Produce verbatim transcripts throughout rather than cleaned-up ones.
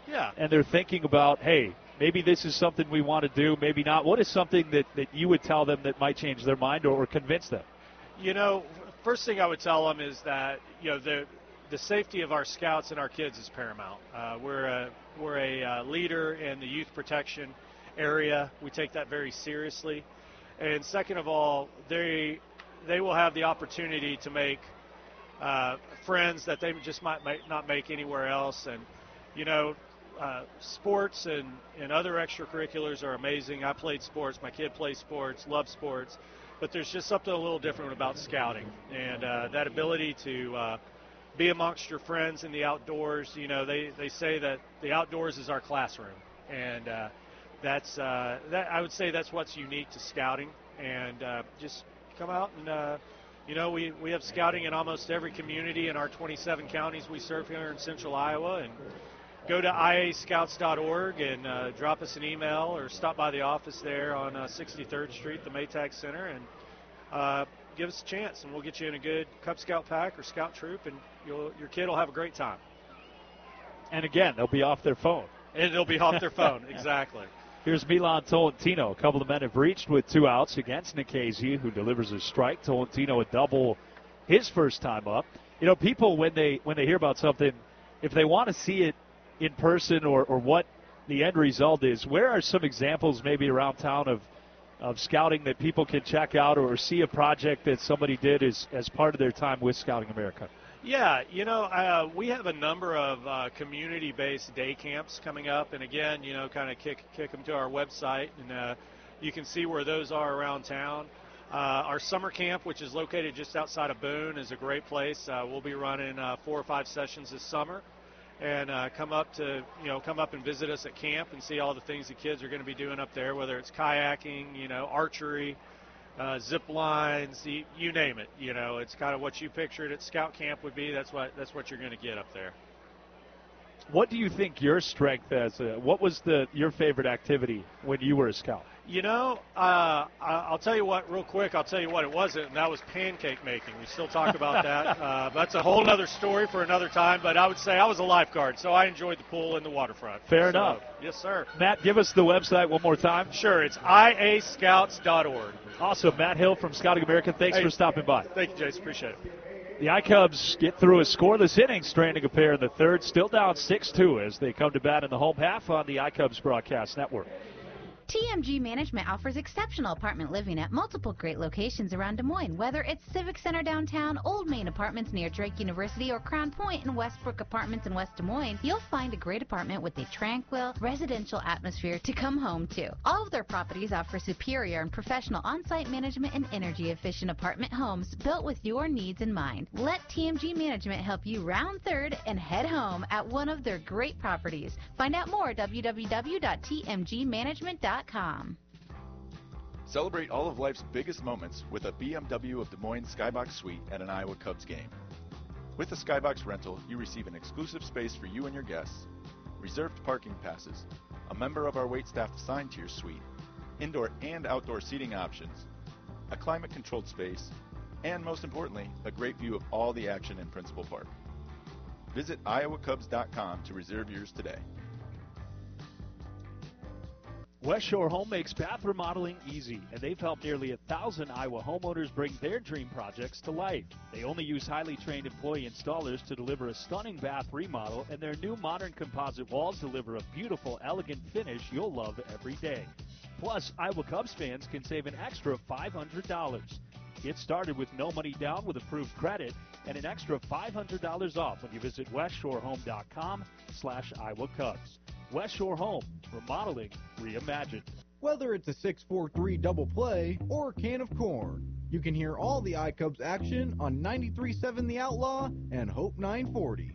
Yeah. and they're thinking about, hey, maybe this is something we want to do, maybe not. What is something that, that you would tell them that might change their mind or, or convince them? You know, first thing I would tell them is that, you know, the the safety of our scouts and our kids is paramount. Uh, we're a, we're a uh, leader in the youth protection area. We take that very seriously. And second of all, they they will have the opportunity to make uh, friends that they just might, might not make anywhere else. And, you know, uh, sports and, and other extracurriculars are amazing. I played sports. My kid plays sports, loves sports. But there's just something a little different about scouting. And uh, that ability to uh, be amongst your friends in the outdoors. You know, they, they say that the outdoors is our classroom. And uh, that's uh, that I would say that's what's unique to scouting. And uh, just come out and, uh, you know, we, we have scouting in almost every community in our twenty-seven counties we serve here in central Iowa. And go to I A scouts dot org and uh, drop us an email or stop by the office there on uh, sixty-third Street, the Maytag Center, and uh, give us a chance, and we'll get you in a good Cub Scout pack or Scout troop, and you'll, your kid will have a great time. And again, they'll be off their phone. And they'll be off their phone, exactly. Here's Milan Tolentino. A couple of men have reached with two outs against Nikhazy, who delivers a strike. Tolentino a double his first time up. You know, people, when they when they hear about something, if they want to see it in person or, or what the end result is, where are some examples maybe around town of, of scouting that people can check out or see a project that somebody did as, as part of their time with Scouting America? Yeah, you know, uh, we have a number of uh, community-based day camps coming up, and again, you know, kind of kick kick them to our website, and uh, you can see where those are around town. Uh, our summer camp, which is located just outside of Boone, is a great place. Uh, we'll be running uh, four or five sessions this summer, and uh, come up to, you know, come up and visit us at camp and see all the things the kids are going to be doing up there, whether it's kayaking, you know, archery, Uh, zip lines, you, you name it. You know, it's kind of what you pictured at Scout Camp would be. That's what that's what you're going to get up there. What do you think your strength as a, what was the your favorite activity when you were a scout? You know, uh, I'll tell you what, real quick, I'll tell you what it wasn't, and that was pancake making. We still talk about that. Uh, that's a whole other story for another time, but I would say I was a lifeguard, so I enjoyed the pool and the waterfront. Fair so, enough. Yes, sir. Matt, give us the website one more time. Sure, it's I A scouts dot org. Awesome. Matt Hill from Scouting America, thanks hey, for stopping by. Thank you, Jason. Appreciate it. The iCubs get through a scoreless inning, stranding a pair in the third, still down six two as they come to bat in the home half on the iCubs Broadcast Network. T M G Management offers exceptional apartment living at multiple great locations around Des Moines. Whether it's Civic Center downtown, Old Main Apartments near Drake University, or Crown Point and Westbrook Apartments in West Des Moines, you'll find a great apartment with a tranquil, residential atmosphere to come home to. All of their properties offer superior and professional on-site management and energy-efficient apartment homes built with your needs in mind. Let T M G Management help you round third and head home at one of their great properties. Find out more at w w w dot t m g management dot com. Celebrate all of life's biggest moments with a B M W of Des Moines Skybox Suite at an Iowa Cubs game. With the Skybox rental, you receive an exclusive space for you and your guests, reserved parking passes, a member of our waitstaff assigned to your suite, indoor and outdoor seating options, a climate-controlled space, and most importantly, a great view of all the action in Principal Park. Visit iowa cubs dot com to reserve yours today. West Shore Home makes bath remodeling easy, and they've helped nearly a thousand Iowa homeowners bring their dream projects to life. They only use highly trained employee installers to deliver a stunning bath remodel, and their new modern composite walls deliver a beautiful, elegant finish you'll love every day. Plus, Iowa Cubs fans can save an extra five hundred dollars. Get started with no money down with approved credit and an extra five hundred dollars off when you visit west shore home dot com slash Iowa Cubs. West Shore Home, remodeling reimagined. Whether it's a six four three double play or a can of corn, you can hear all the iCubs action on ninety-three point seven The Outlaw and Hope nine forty.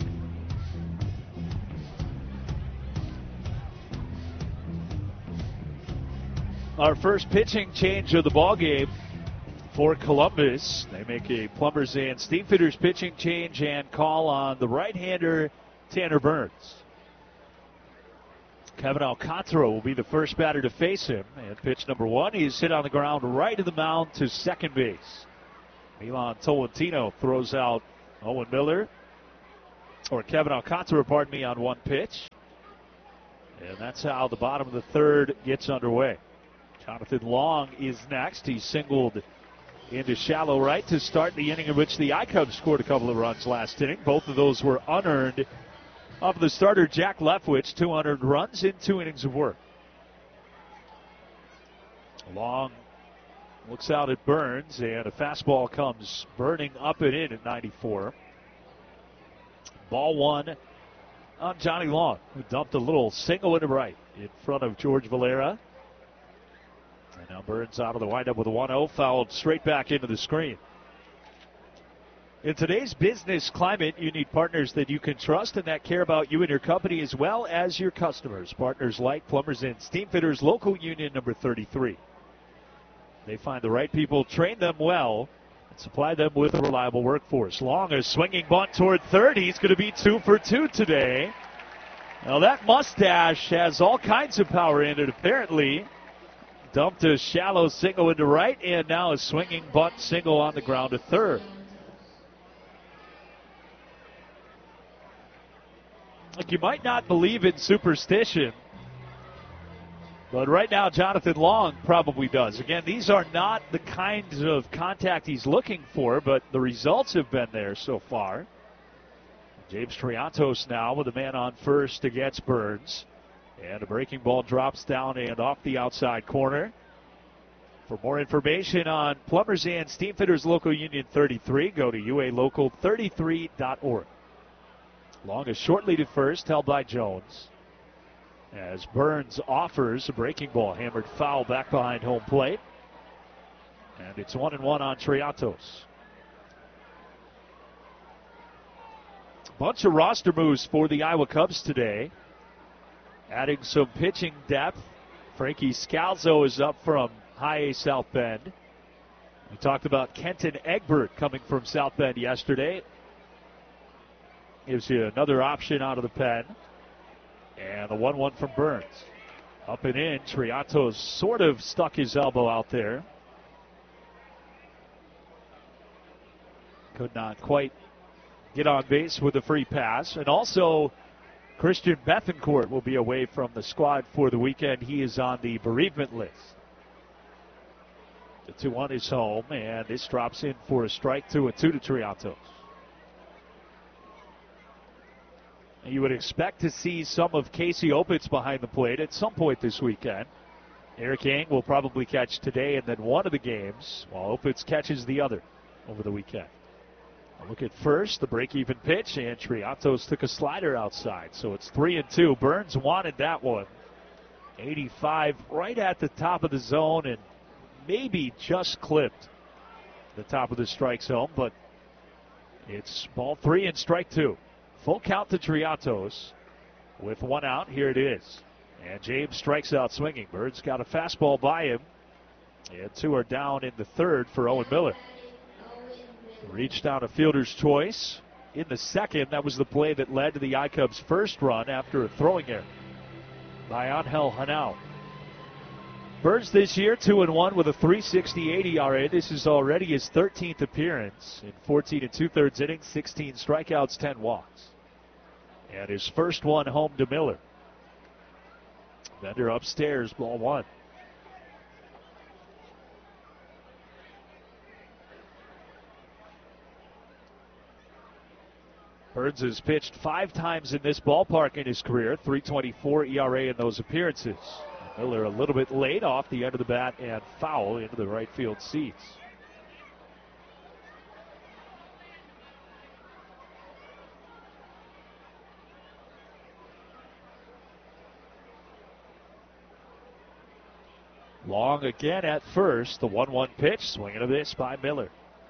Our first pitching change of the ball game for Columbus. They make a Plumbers and Steamfitters pitching change and call on the right-hander Tanner Burns. Kevin Alcantara will be the first batter to face him. And pitch number one, he's hit on the ground right of the mound to second base. Milan Tolentino throws out Owen Miller, or Kevin Alcantara, pardon me, on one pitch. And that's how the bottom of the third gets underway. Jonathan Long is next. He singled into shallow right to start the inning in which the I-Cubs scored a couple of runs last inning. Both of those were unearned of the starter, Jack Leftwich, two unearned runs in two innings of work. Long looks out at Burns, and a fastball comes burning up and in at ninety-four. Ball one on Johnny Long, who dumped a little single into right in front of George Valera. And now Burns out of the windup with a one oh, fouled straight back into the screen. In today's business climate, you need partners that you can trust and that care about you and your company as well as your customers. Partners like Plumbers and Steamfitters Local Union number thirty-three. They find the right people, train them well, and supply them with a reliable workforce. Long, a swinging bunt toward third. He's going to be two for two today. Now that mustache has all kinds of power in it, apparently. Dumped a shallow single into right, and now a swinging bunt single on the ground to third. Like, you might not believe in superstition, but right now Jonathan Long probably does. Again, these are not the kinds of contact he's looking for, but the results have been there so far. James Triantos now with a man on first against Burns. And a breaking ball drops down and off the outside corner. For more information on Plumbers and Steamfitters Local Union thirty-three, go to U A local thirty-three dot org. Long is shortly to first, held by Jones. As Burns offers a breaking ball, hammered foul back behind home plate. And it's one and one on Triantos. Bunch of roster moves for the Iowa Cubs today. Adding some pitching depth. Frankie Scalzo is up from High A South Bend. We talked about Kenton Egbert coming from South Bend yesterday. Gives you another option out of the pen. And the one one from Burns. Up and in. Triantos sort of stuck his elbow out there. Could not quite get on base with a free pass. And also, Christian Bethencourt will be away from the squad for the weekend. He is on the bereavement list. The two one is home, and this drops in for a strike, two and two to Triantos. And you would expect to see some of Casey Opitz behind the plate at some point this weekend. Eric Yang will probably catch today and then one of the games, while Opitz catches the other over the weekend. A look at first, the break-even pitch, and Triantos took a slider outside, so it's three and two. Burns wanted that one. eighty-five right at the top of the zone, and maybe just clipped the top of the strike zone, but it's ball three and strike two. Full count to Triantos with one out. Here it is. And James strikes out swinging. Burns got a fastball by him, and two are down in the third for Owen Miller. Reached out a fielder's choice in the second. That was the play that led to the I-Cubs' first run after a throwing error by Angel Hanau. Burns this year, two and one with a three sixty-eight E R A. This is already his thirteenth appearance in fourteen and two-thirds innings, sixteen strikeouts, ten walks. And his first one home to Miller. Bender upstairs, ball one. Burns has pitched five times in this ballpark in his career, three twenty-four E R A in those appearances. Miller a little bit late off the end of the bat and foul into the right field seats. Long again at first, the one one pitch, swinging a miss by Miller.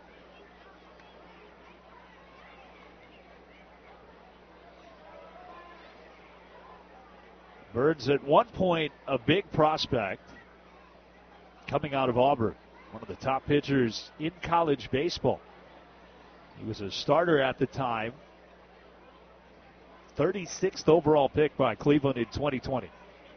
Burns at one point a big prospect coming out of Auburn, one of the top pitchers in college baseball. He was a starter at the time, thirty-sixth overall pick by Cleveland in twenty twenty.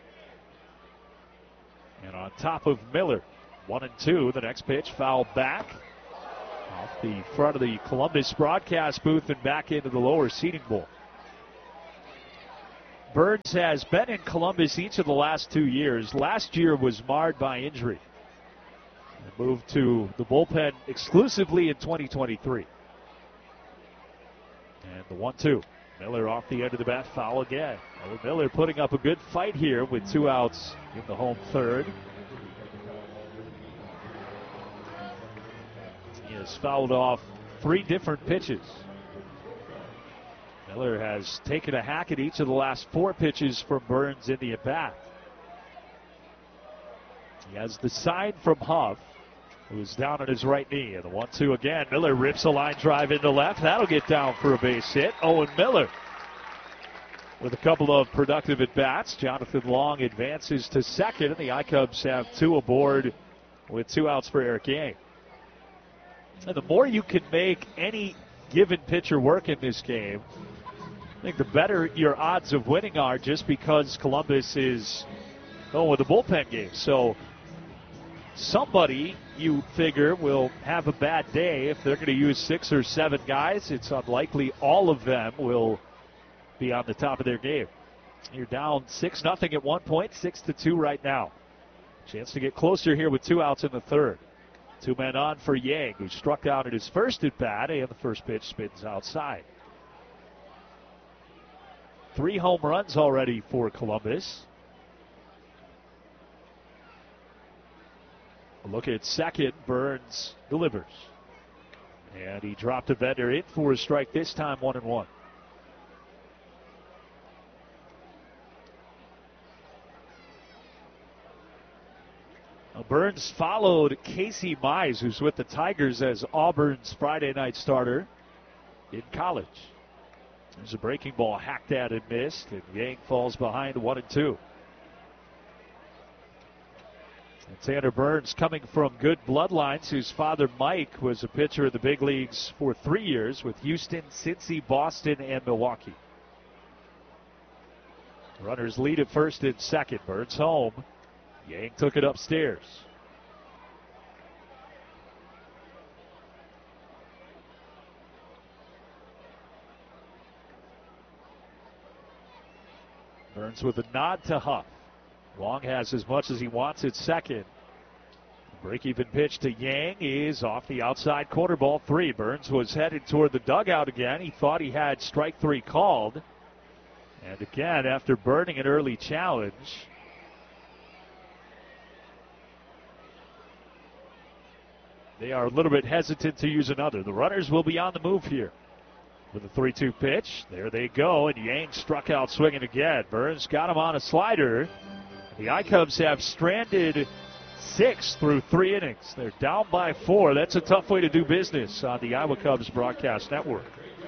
And on top of Miller, one and two, the next pitch fouled back off the front of the Columbus broadcast booth and back into the lower seating bowl. Burns has been in Columbus each of the last two years. Last year was marred by injury. He moved to the bullpen exclusively in twenty twenty-three. And the one two. Miller off the end of the bat, foul again. Owen Miller putting up a good fight here with two outs in the home third. He has fouled off three different pitches. Miller has taken a hack at each of the last four pitches from Burns in the at-bat. He has the sign from Huff, who's down on his right knee. And the one two again. Miller rips a line drive into left. That'll get down for a base hit. Owen Miller with a couple of productive at-bats. Jonathan Long advances to second, and the I-Cubs have two aboard with two outs for Eric Yang. And the more you can make any given pitcher work in this game, I think the better your odds of winning are, just because Columbus is going with a bullpen game. So somebody, you figure, will have a bad day. If they're going to use six or seven guys, it's unlikely all of them will be on the top of their game. You're down six nothing at one point, six to two right now. Chance to get closer here with two outs in the third. Two men on for Yang, who struck out at his first at bat, and the first pitch spins outside. Three home runs already for Columbus. A look at second. Burns delivers. And he dropped a bender in for a strike this time, one and one. Now Burns followed Casey Mize, who's with the Tigers, as Auburn's Friday night starter in college. There's a breaking ball hacked at and missed, and Yang falls behind one and two. And Tanner Burns, coming from good bloodlines, whose father Mike was a pitcher in the big leagues for three years with Houston, Cincy, Boston, and Milwaukee. Runners lead at first and second. Burns home. Yang took it upstairs. Burns with a nod to Huff. Long has as much as he wants at second. Break-even pitch to Yang is off the outside corner, ball three. Burns was headed toward the dugout again. He thought he had strike three called. And again, after burning an early challenge, they are a little bit hesitant to use another. The runners will be on the move here. With a three two pitch, there they go, and Yang struck out swinging again. Burns got him on a slider. The I-Cubs have stranded six through three innings. They're down by four. That's a tough way to do business on the Iowa Cubs broadcast network.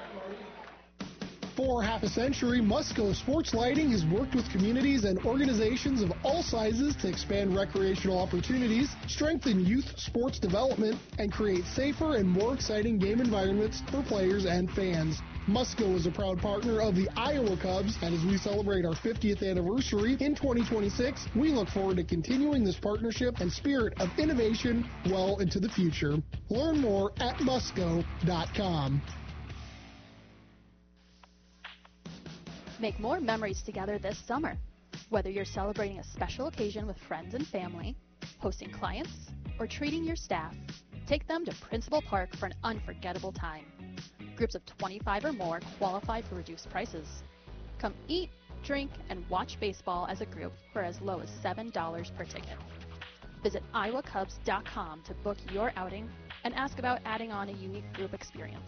For half a century, Musco Sports Lighting has worked with communities and organizations of all sizes to expand recreational opportunities, strengthen youth sports development, and create safer and more exciting game environments for players and fans. Musco is a proud partner of the Iowa Cubs, and as we celebrate our fiftieth anniversary in twenty twenty-six, we look forward to continuing this partnership and spirit of innovation well into the future. Learn more at musco dot com. Make more memories together this summer. Whether you're celebrating a special occasion with friends and family, hosting clients, or treating your staff, take them to Principal Park for an unforgettable time. Groups of twenty-five or more qualify for reduced prices. Come eat, drink, and watch baseball as a group for as low as seven dollars per ticket. Visit iowa cubs dot com to book your outing and ask about adding on a unique group experience.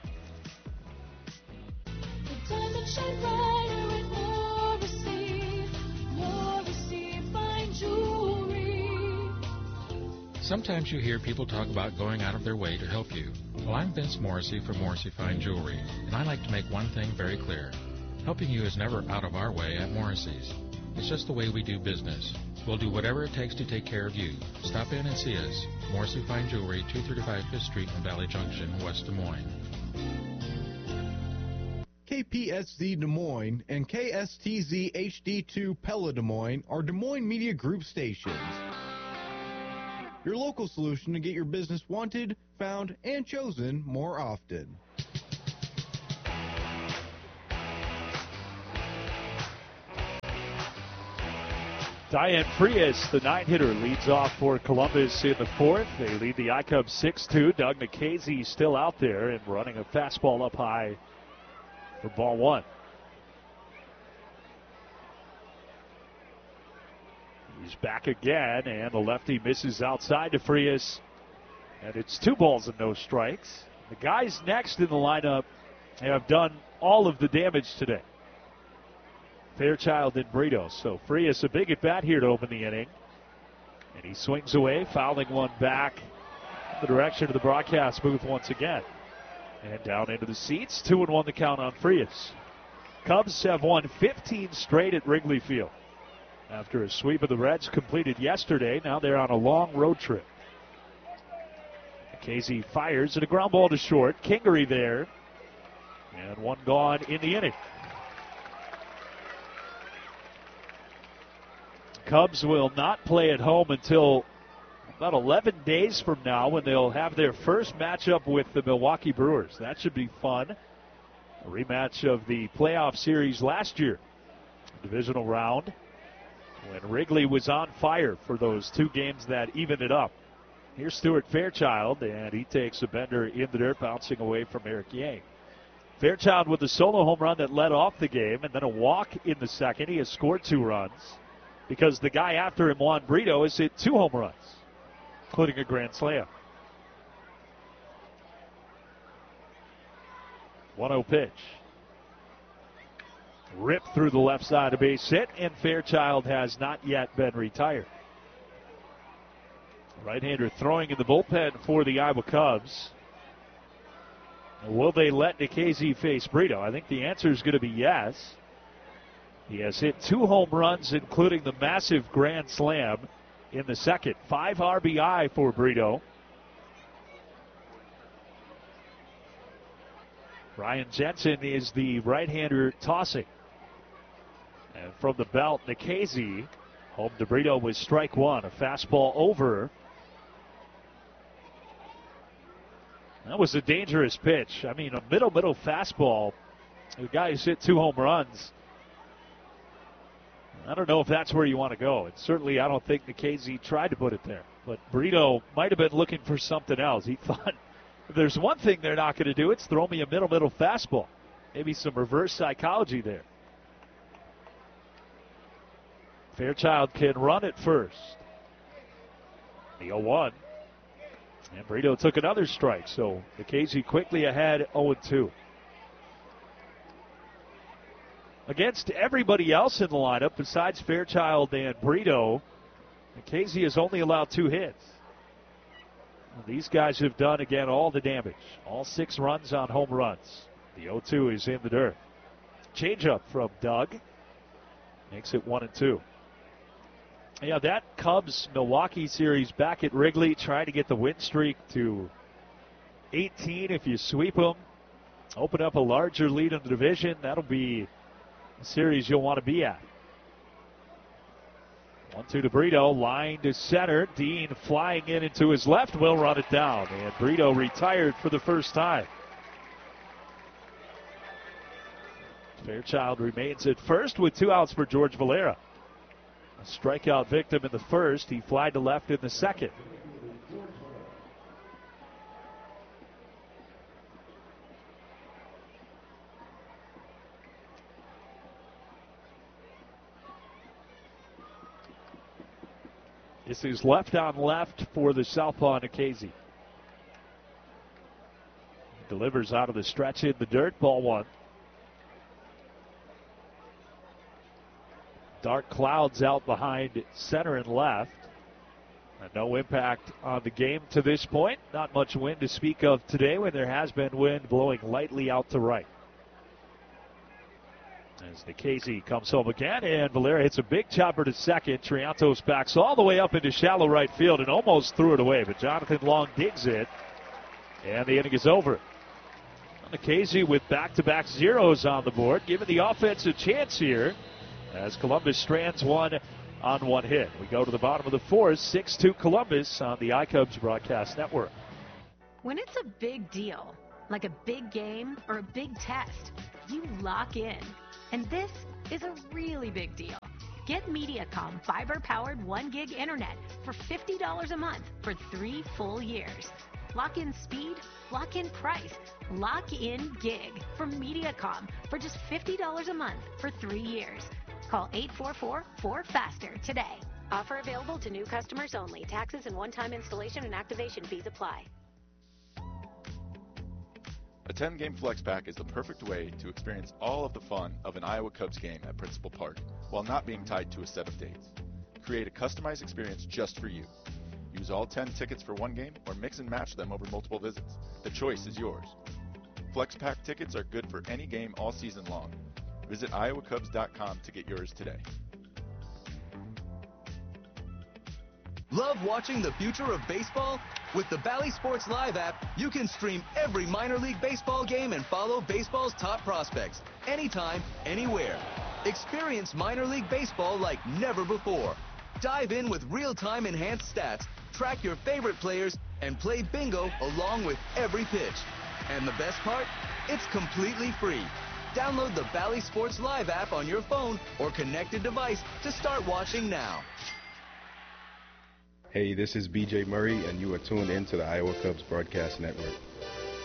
Shine brighter with Morrissey, Morrissey Fine Jewelry. Sometimes you hear people talk about going out of their way to help you. Well, I'm Vince Morrissey from Morrissey Fine Jewelry, and I like to make one thing very clear. Helping you is never out of our way at Morrissey's. It's just the way we do business. We'll do whatever it takes to take care of you. Stop in and see us. Morrissey Fine Jewelry, two thirty-five Fifth Street in Valley Junction, West Des Moines. K P S Z Des Moines and K S T Z H D two Pella Des Moines are Des Moines Media Group stations. Your local solution to get your business wanted, found, and chosen more often. Diane Frias, the nine-hitter, leads off for Columbus in the fourth. They lead the I-Cubs six two. Doug Nikhazy still out there and running a fastball up high for ball one. He's back again, and the lefty misses outside to Frias. And it's two balls and no strikes. The guys next in the lineup have done all of the damage today. Fairchild and Brito. So Frias a big at bat here to open the inning. And he swings away, fouling one back in the direction of the broadcast booth once again. And down into the seats. Two and one the count on Frias. Cubs have won fifteen straight at Wrigley Field. After a sweep of the Reds completed yesterday, now they're on a long road trip. Nikhazy fires and a ground ball to short. Kingery there. And one gone in the inning. Cubs will not play at home until about eleven days from now when they'll have their first matchup with the Milwaukee Brewers. That should be fun. A rematch of the playoff series last year. Divisional round when Wrigley was on fire for those two games that evened it up. Here's Stuart Fairchild, and he takes a bender in the dirt, bouncing away from Eric Yang. Fairchild with a solo home run that led off the game, and then a walk in the second. He has scored two runs because the guy after him, Juan Brito, has hit two home runs, including a grand slam. one oh pitch. Ripped through the left side, a base hit, and Fairchild has not yet been retired. Right-hander throwing in the bullpen for the Iowa Cubs. Will they let Nikhazy face Brito? I think the answer is going to be yes. He has hit two home runs, including the massive grand slam in the second. Five R B I for Brito. Ryan Jensen is the right-hander tossing. And from the belt, Nikhazy, home to Brito with strike one. A fastball over. That was a dangerous pitch. I mean, a middle, middle fastball. The guy who's hit two home runs. I don't know if that's where you want to go. And certainly I don't think Nikhazy tried to put it there. But Brito might have been looking for something else. He thought, if there's one thing they're not going to do, it's throw me a middle, middle fastball. Maybe some reverse psychology there. Fairchild can run at first. The oh one. And Brito took another strike, so Nikhazy quickly ahead, oh two. Against everybody else in the lineup, besides Fairchild and Brito, Nikhazy has only allowed two hits. These guys have done, again, all the damage. All six runs on home runs. The oh two is in the dirt. Changeup from Doug. Makes it one and two. Yeah, that Cubs-Milwaukee series back at Wrigley, trying to get the win streak to eighteen if you sweep them. Open up a larger lead in the division. That'll be a series you'll want to be at. one two to Brito, line to center. Dean flying in into his left, will run it down. And Brito retired for the first time. Fairchild remains at first with two outs for George Valera. A strikeout victim in the first. He flied to left in the second. This is left on left for the southpaw Nikhazy. Delivers out of the stretch in the dirt. Ball one. Dark clouds out behind center and left. And no impact on the game to this point. Not much wind to speak of today when there has been wind blowing lightly out to right. As Nikhazy comes home again, and Valera hits a big chopper to second. Triantos backs all the way up into shallow right field and almost threw it away, but Jonathan Long digs it, and the inning is over. Nikhazy with back-to-back zeros on the board, giving the offense a chance here as Columbus strands one on one hit. We go to the bottom of the fourth, six two Columbus on the iCubs Broadcast Network. When it's a big deal, like a big game or a big test, you lock in. And this is a really big deal. Get Mediacom fiber-powered one gig internet for fifty dollars a month for three full years. Lock in speed, lock in price, lock in gig from Mediacom for just fifty dollars a month for three years. Call eight four four, four faster today. Offer available to new customers only. Taxes and one-time installation and activation fees apply. A ten game Flex Pack is the perfect way to experience all of the fun of an Iowa Cubs game at Principal Park while not being tied to a set of dates. Create a customized experience just for you. Use all ten tickets for one game or mix and match them over multiple visits. The choice is yours. Flex Pack tickets are good for any game all season long. Visit iowa cubs dot com to get yours today. Love watching the future of baseball? With the Bally Sports Live app, you can stream every minor league baseball game and follow baseball's top prospects anytime, anywhere. Experience minor league baseball like never before. Dive in with real-time enhanced stats, track your favorite players, and play bingo along with every pitch. And the best part? It's completely free. Download the Bally Sports Live app on your phone or connected device to start watching now. Hey, this is B J Murray, and you are tuned in to the Iowa Cubs Broadcast Network.